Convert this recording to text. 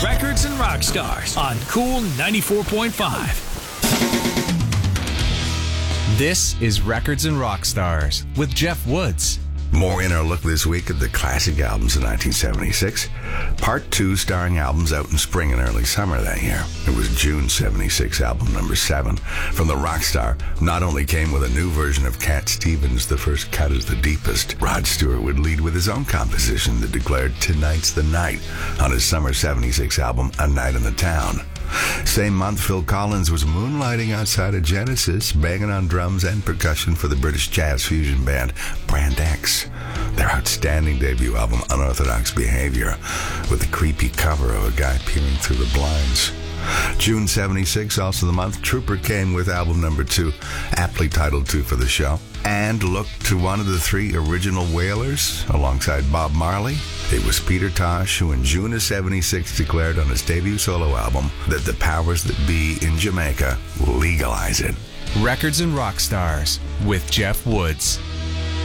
Records and Rock Stars on Cool 94.5. This is Records and Rock Stars with Jeff Woods. More in our look this week at the classic albums of 1976. Part 2 starring albums out in spring and early summer that year. It was June 76, album number 7 from the rock star. Not only came with a new version of Cat Stevens' The First Cut is the Deepest, Rod Stewart would lead with his own composition that declared Tonight's the Night on his summer 76 album A Night in the Town. Same month, Phil Collins was moonlighting outside of Genesis, banging on drums and percussion for the British jazz fusion band Brand X. Their outstanding debut album, Unorthodox Behavior, with the creepy cover of a guy peering through the blinds. June 76, also the month, Trooper came with album number 2, aptly titled 2 for the show, and looked to one of the 3 original Wailers alongside Bob Marley. It was Peter Tosh who in June of 76 declared on his debut solo album that the powers that be in Jamaica legalize it. Records and Rock Stars with Jeff Woods.